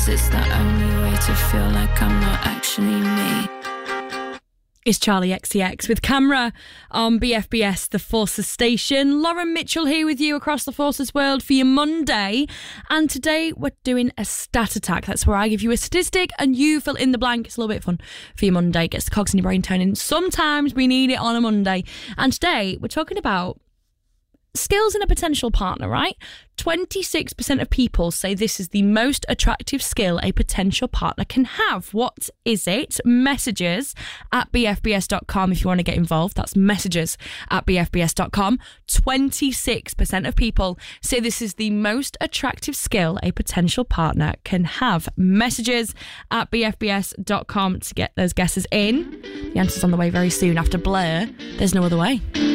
'cause it's the only way to feel like I'm not actually me. It's Charlie XCX with Camera on BFBS, the Forces station. Lauren Mitchell here with you across the Forces world for your Monday. And today we're doing a stat attack. That's where I give you a statistic and you fill in the blank. It's a little bit fun for your Monday. Gets the cogs in your brain turning. Sometimes we need it on a Monday. And today we're talking about skills in a potential partner, right? 26% of people say this is the most attractive skill a potential partner can have. What is it? Messages at bfbs.com if you want to get involved. That's messages at bfbs.com. 26% of people say this is the most attractive skill a potential partner can have. Messages at bfbs.com to get those guesses in. The answer's on the way very soon after Blur. There's no other way.